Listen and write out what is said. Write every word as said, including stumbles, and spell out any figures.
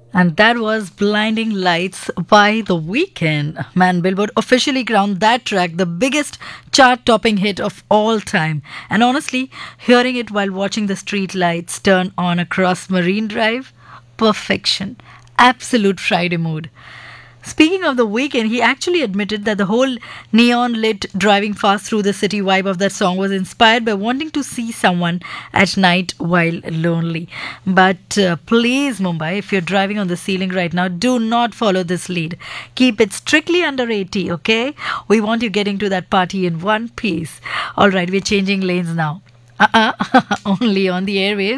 And that was Blinding Lights by The Weeknd. Man, Billboard officially crowned that track the biggest chart topping hit of all time. And honestly, hearing it while watching the street lights turn on across Marine Drive, perfection. Absolute Friday mood. Speaking of the weekend, he actually admitted that the whole neon lit driving fast through the city vibe of that song was inspired by wanting to see someone at night while lonely. But uh, please, Mumbai, if you're driving on the ceiling right now, do not follow this lead. Keep it strictly under eighty, okay? We want you getting to that party in one piece. All right, we're changing lanes now. Uh uh only on the airwaves.